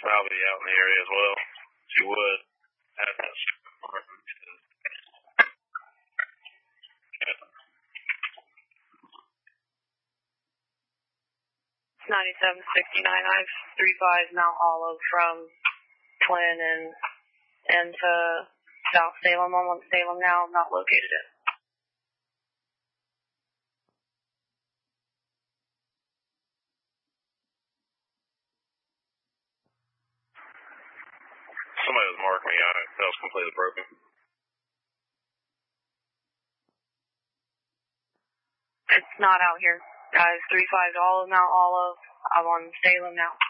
probably out in the area as well. She would have that. 9769. I have 35 Mount Olive from Twin and to South Salem. I'm on Salem now. I'm not located it. Somebody was marking me on it. That was completely broken. It's not out here. Guys, 35 Mount Olive. I'm on Salem now.